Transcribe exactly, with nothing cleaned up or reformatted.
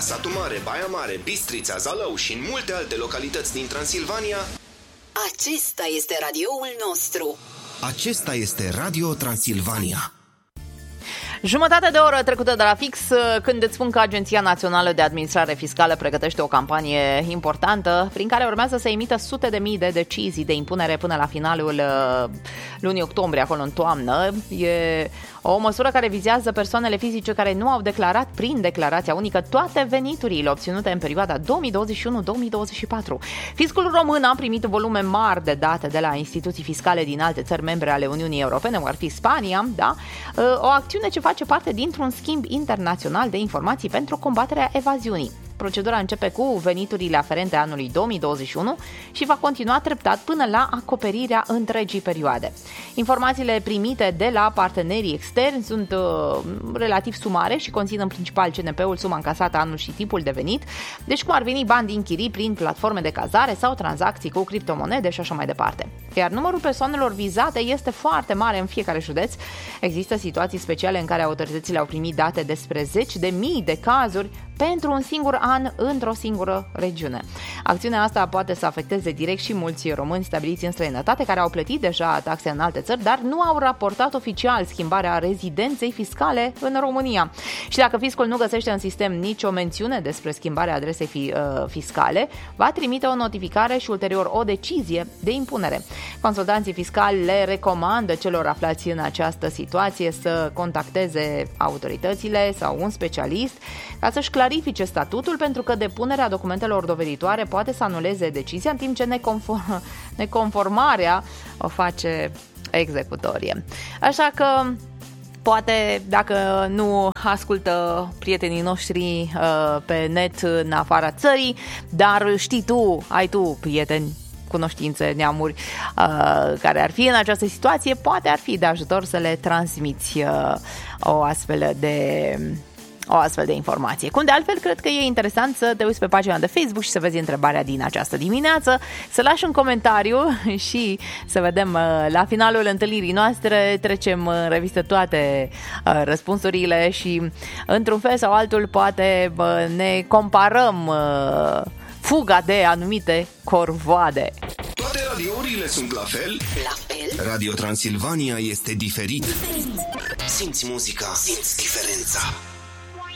Satu Mare, Baia Mare, Bistrița, Zalău și în multe alte localități din Transilvania. Acesta este radioul nostru. Acesta este Radio Transilvania. Jumătate de oră trecută de la fix când îți spun că Agenția Națională de Administrare Fiscală pregătește o campanie importantă prin care urmează să emită sute de mii de decizii de impunere până la finalul lunii octombrie, acolo în toamnă. E o măsură care vizează persoanele fizice care nu au declarat prin declarația unică toate veniturile obținute în perioada două mii douăzeci și unu două mii douăzeci și patru. Fiscul român a primit volume mari de date de la instituții fiscale din alte țări membre ale Uniunii Europene, cum ar fi Spania, da? O acțiune ce face parte dintr-un schimb internațional de informații pentru combaterea evaziunii. Procedura începe cu veniturile aferente anului două mii douăzeci și unu și va continua treptat până la acoperirea întregii perioade. Informațiile primite de la partenerii externi sunt uh, relativ sumare și conțin în principal C N P-ul, suma încasată anul și tipul de venit, deci cum ar veni bani din chirii prin platforme de cazare sau tranzacții cu criptomonede și așa mai departe. Iar numărul persoanelor vizate este foarte mare în fiecare județ. Există situații speciale în care autoritățile au primit date despre zeci de mii de cazuri pentru un singur an într-o singură regiune. Acțiunea asta poate să afecteze direct și mulți români stabiliți în străinătate care au plătit deja taxe în alte țări, dar nu au raportat oficial schimbarea rezidenței fiscale în România. Și dacă fiscul nu găsește în sistem nicio mențiune despre schimbarea adresei fi, uh, fiscale, va trimite o notificare și ulterior o decizie de impunere. Consultanții fiscali le recomandă celor aflați în această situație să contacteze autoritățile sau un specialist ca să-și clarifice statutul, pentru că depunerea documentelor doveditoare poate să anuleze decizia, în timp ce neconform- neconformarea o face executorie. Așa că poate, dacă nu ascultă prietenii noștri uh, pe net în afara țării, dar știi tu, ai tu prieteni, cunoștințe, neamuri uh, care ar fi în această situație, poate ar fi de ajutor să le transmiți uh, o astfel de... o astfel de informație. Cum de altfel, cred că e interesant să te uiți pe pagina de Facebook și să vezi întrebarea din această dimineață, să lași un comentariu și să vedem la finalul întâlnirii noastre, trecem în revistă toate răspunsurile și într-un fel sau altul poate ne comparăm fuga de anumite corvoade. Toate radiourile sunt la fel? La fel? Radio Transilvania este diferit. Simți muzica, simți diferența.